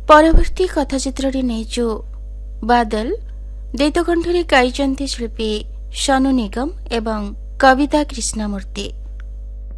परवर्ती कथाचित्र नेचु बादल दैतकंठरी गाइचंती शिल्पी सनु निगम एवं कविता कृष्णमूर्ति।